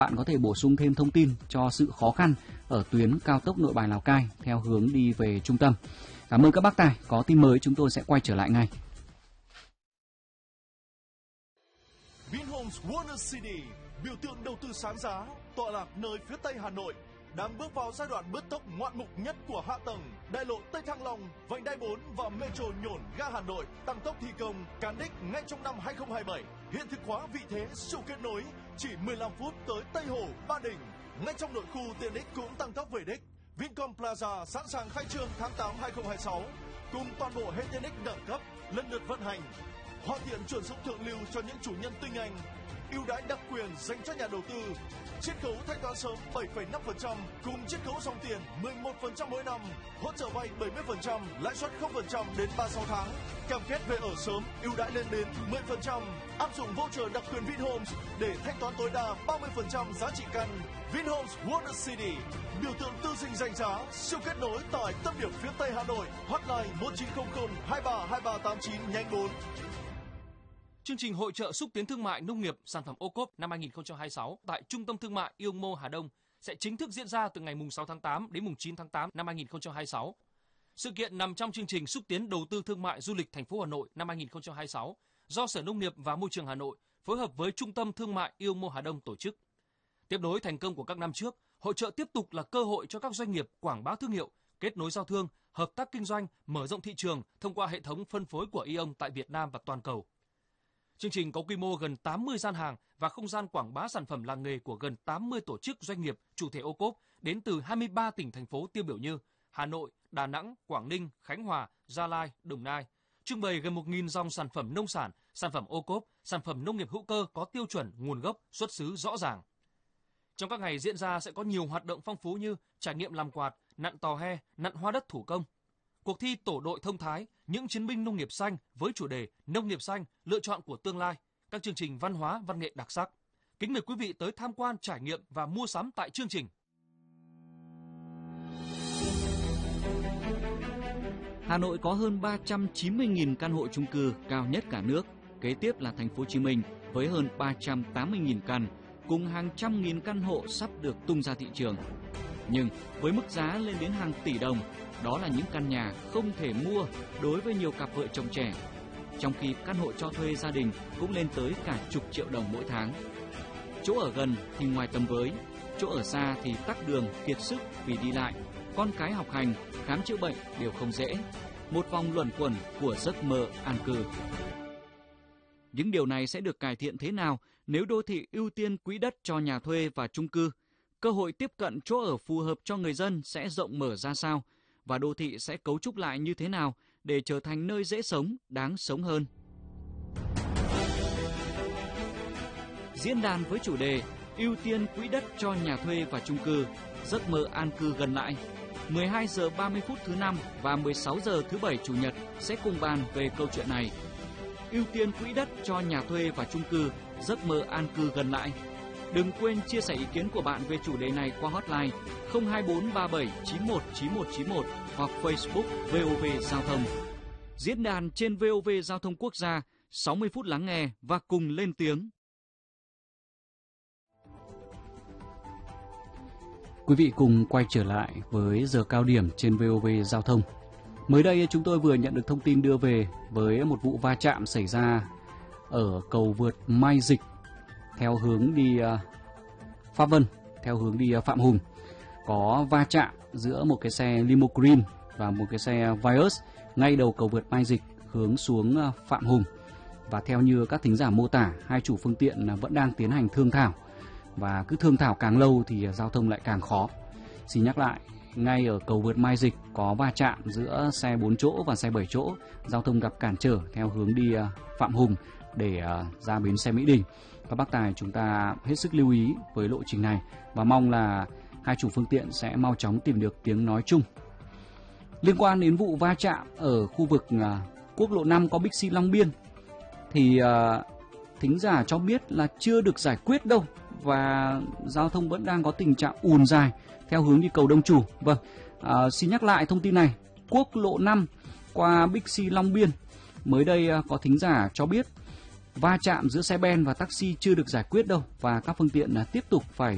Bạn có thể bổ sung thêm thông tin cho sự khó khăn ở tuyến cao tốc Nội Bài Lào Cai theo hướng đi về trung tâm. Cảm ơn các bác tài. Có tin mới chúng tôi sẽ quay trở lại ngay. Vinhomes Wonder City, biểu tượng đầu tư sáng giá, tọa lạc nơi phía tây Hà Nội, đang bước vào giai đoạn bứt tốc ngoạn mục nhất của hạ tầng. Đại lộ Tây Thăng Long, vành đai 4 và Metro Nhổn ga Hà Nội tăng tốc thi công, cán đích ngay trong năm 2027. Hiện thực hóa vị thế siêu kết nối, chỉ 15 phút tới Tây Hồ, Ba Đình. Ngay trong nội khu tiện ích cũng tăng tốc về đích. Vincom Plaza sẵn sàng khai trương tháng 8 2026, cùng toàn bộ hệ tiện ích đẳng cấp lần lượt vận hành. Hoàn thiện chuẩn dụng thượng lưu cho những chủ nhân tinh anh, ưu đãi đặc quyền dành cho nhà đầu tư, chiết khấu thanh toán sớm 7,5% cùng chiết khấu dòng tiền 11% mỗi năm, hỗ trợ vay 70%, lãi suất 0% đến 36 tháng, cam kết về ở sớm, ưu đãi lên đến 10%, áp dụng voucher đặc quyền Vinhomes để thanh toán tối đa 30% giá trị căn. Vinhomes Wonder City, biểu tượng tư sinh danh giá, siêu kết nối tại tâm điểm phía tây Hà Nội. Hotline 1900 23 2389 nhánh 4. Chương trình hội chợ xúc tiến thương mại nông nghiệp sản phẩm ô cốp năm 2026 tại Trung tâm Thương mại Yêu Mô Hà Đông sẽ chính thức diễn ra từ ngày 6 tháng 8 đến 9 tháng 8 năm 2026. Sự kiện nằm trong chương trình xúc tiến đầu tư thương mại du lịch thành phố Hà Nội năm 2026 do Sở Nông nghiệp và Môi trường Hà Nội phối hợp với Trung tâm Thương mại Yêu Mô Hà Đông tổ chức. Tiếp nối thành công của các năm trước, hội chợ tiếp tục là cơ hội cho các doanh nghiệp quảng bá thương hiệu, kết nối giao thương, hợp tác kinh doanh, mở rộng thị trường thông qua hệ thống phân phối của Aeon tại Việt Nam và toàn cầu. Chương trình có quy mô gần 80 gian hàng và không gian quảng bá sản phẩm làng nghề của gần 80 tổ chức doanh nghiệp chủ thể ô cốp đến từ 23 tỉnh thành phố tiêu biểu như Hà Nội, Đà Nẵng, Quảng Ninh, Khánh Hòa, Gia Lai, Đồng Nai. Trưng bày gần 1.000 dòng sản phẩm nông sản, sản phẩm ô cốp, sản phẩm nông nghiệp hữu cơ có tiêu chuẩn nguồn gốc, xuất xứ rõ ràng. Trong các ngày diễn ra sẽ có nhiều hoạt động phong phú như trải nghiệm làm quạt, nặn tò he, nặn hoa đất thủ công. Cuộc thi tổ đội thông thái, những chiến binh nông nghiệp xanh với chủ đề Nông nghiệp xanh, lựa chọn của tương lai, các chương trình văn hóa, văn nghệ đặc sắc. Kính mời quý vị tới tham quan, trải nghiệm và mua sắm tại chương trình. Hà Nội có hơn 390.000 căn hộ chung cư cao nhất cả nước. Kế tiếp là thành phố Hồ Chí Minh với hơn 380.000 căn, cùng hàng trăm nghìn căn hộ sắp được tung ra thị trường. Nhưng với mức giá lên đến hàng tỷ đồng, đó là những căn nhà không thể mua đối với nhiều cặp vợ chồng trẻ. Trong khi căn hộ cho thuê gia đình cũng lên tới cả chục triệu đồng mỗi tháng. Chỗ ở gần thì ngoài tầm với, chỗ ở xa thì tắc đường, kiệt sức vì đi lại, con cái học hành, khám chữa bệnh đều không dễ. Một vòng luẩn quẩn của giấc mơ an cư. Những điều này sẽ được cải thiện thế nào nếu đô thị ưu tiên quỹ đất cho nhà thuê và chung cư? Cơ hội tiếp cận chỗ ở phù hợp cho người dân sẽ rộng mở ra sao? Và đô thị sẽ cấu trúc lại như thế nào để trở thành nơi dễ sống, đáng sống hơn? Diễn đàn với chủ đề ưu tiên quỹ đất cho nhà thuê và chung cư, giấc mơ an cư gần lại. 12 giờ 30 phút thứ Năm và 16 giờ thứ Bảy Chủ nhật sẽ cùng bàn về câu chuyện này. Ưu tiên quỹ đất cho nhà thuê và chung cư, giấc mơ an cư gần lại. Đừng quên chia sẻ ý kiến của bạn về chủ đề này qua hotline 02437919191 hoặc Facebook VOV Giao thông. Diễn đàn trên VOV Giao thông Quốc gia, 60 phút lắng nghe và cùng lên tiếng. Quý vị cùng quay trở lại với giờ cao điểm trên VOV Giao thông. Mới đây chúng tôi vừa nhận được thông tin đưa về với một vụ va chạm xảy ra ở cầu vượt Mai Dịch theo hướng đi Pháp Vân, theo hướng đi Phạm Hùng. Có va chạm giữa một cái xe limo green và một cái xe Vios ngay đầu cầu vượt Mai Dịch hướng xuống Phạm Hùng. Và theo như các thính giả mô tả, hai chủ phương tiện vẫn đang tiến hành thương thảo. Và cứ thương thảo càng lâu thì giao thông lại càng khó. Xin nhắc lại, ngay ở cầu vượt Mai Dịch có va chạm giữa xe 4 chỗ và xe 7 chỗ. Giao thông gặp cản trở theo hướng đi Phạm Hùng để ra bến xe Mỹ Đình. Các bác tài chúng ta hết sức lưu ý với lộ trình này và mong là hai chủ phương tiện sẽ mau chóng tìm được tiếng nói chung. Liên quan đến vụ va chạm ở khu vực quốc lộ 5 có Bixi Long Biên thì thính giả cho biết là chưa được giải quyết đâu và giao thông vẫn đang có tình trạng ùn dài theo hướng đi cầu Đông Trù. Vâng, xin nhắc lại thông tin này. Quốc lộ 5 qua Bixi Long Biên, mới đây có thính giả cho biết va chạm giữa xe ben và taxi chưa được giải quyết đâu và các phương tiện tiếp tục phải